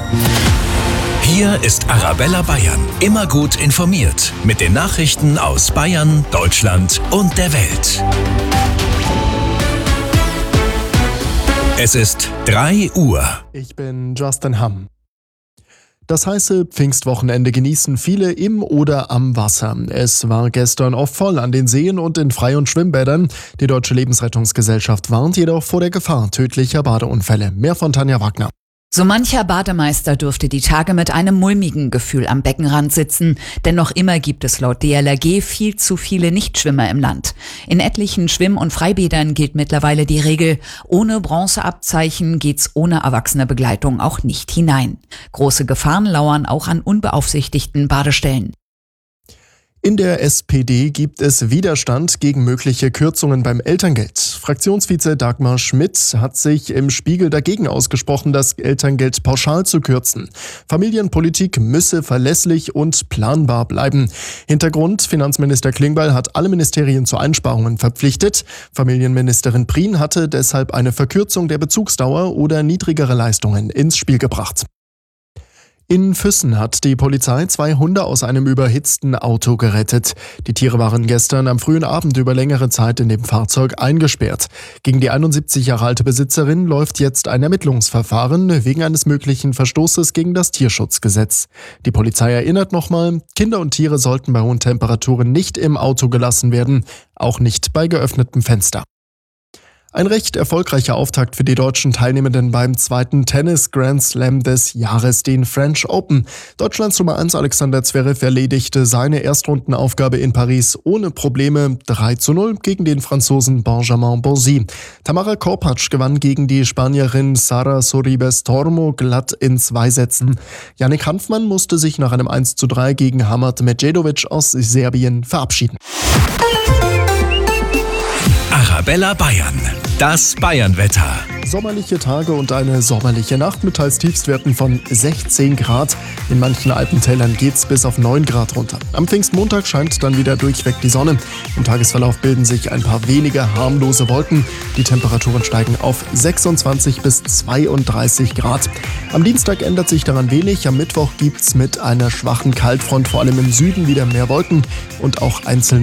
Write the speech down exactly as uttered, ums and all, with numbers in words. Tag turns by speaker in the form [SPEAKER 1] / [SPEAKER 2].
[SPEAKER 1] Hier ist Arabella Bayern. Immer gut informiert mit den Nachrichten aus Bayern, Deutschland und der Welt. Es ist drei Uhr.
[SPEAKER 2] Ich bin Justin Hamm. Das heiße Pfingstwochenende genießen viele im oder am Wasser. Es war gestern oft voll an den Seen und in Frei- und Schwimmbädern. Die Deutsche Lebensrettungsgesellschaft warnt jedoch vor der Gefahr tödlicher Badeunfälle. Mehr von Tanja Wagner.
[SPEAKER 3] So mancher Bademeister dürfte die Tage mit einem mulmigen Gefühl am Beckenrand sitzen, denn noch immer gibt es laut D L R G viel zu viele Nichtschwimmer im Land. In etlichen Schwimm- und Freibädern gilt mittlerweile die Regel, ohne Bronzeabzeichen geht's ohne erwachsene Begleitung auch nicht hinein. Große Gefahren lauern auch an unbeaufsichtigten Badestellen.
[SPEAKER 2] In der S P D gibt es Widerstand gegen mögliche Kürzungen beim Elterngeld. Fraktionsvize Dagmar Schmidt hat sich im Spiegel dagegen ausgesprochen, das Elterngeld pauschal zu kürzen. Familienpolitik müsse verlässlich und planbar bleiben. Hintergrund: Finanzminister Klingbeil hat alle Ministerien zu Einsparungen verpflichtet. Familienministerin Prien hatte deshalb eine Verkürzung der Bezugsdauer oder niedrigere Leistungen ins Spiel gebracht. In Füssen hat die Polizei zwei Hunde aus einem überhitzten Auto gerettet. Die Tiere waren gestern am frühen Abend über längere Zeit in dem Fahrzeug eingesperrt. Gegen die einundsiebzig Jahre alte Besitzerin läuft jetzt ein Ermittlungsverfahren wegen eines möglichen Verstoßes gegen das Tierschutzgesetz. Die Polizei erinnert nochmal, Kinder und Tiere sollten bei hohen Temperaturen nicht im Auto gelassen werden, auch nicht bei geöffnetem Fenster. Ein recht erfolgreicher Auftakt für die deutschen Teilnehmenden beim zweiten Tennis-Grand Slam des Jahres, den French Open. Deutschlands Nummer eins Alexander Zverev erledigte seine Erstrundenaufgabe in Paris ohne Probleme. drei zu null gegen den Franzosen Benjamin Bonzi. Tamara Korpatsch gewann gegen die Spanierin Sara Sorribes Tormo glatt in zwei Sätzen. Yannick Hanfmann musste sich nach einem eins zu drei gegen Hamad Medjedovic aus Serbien verabschieden.
[SPEAKER 1] Arabella Bayern. Das Bayernwetter.
[SPEAKER 2] Sommerliche Tage und eine sommerliche Nacht mit teils Tiefstwerten von sechzehn Grad. In manchen Alpentälern geht's bis auf neun Grad runter. Am Pfingstmontag scheint dann wieder durchweg die Sonne. Im Tagesverlauf bilden sich ein paar wenige harmlose Wolken. Die Temperaturen steigen auf sechsundzwanzig bis zweiunddreißig Grad. Am Dienstag ändert sich daran wenig. Am Mittwoch gibt's mit einer schwachen Kaltfront vor allem im Süden wieder mehr Wolken und auch einzelne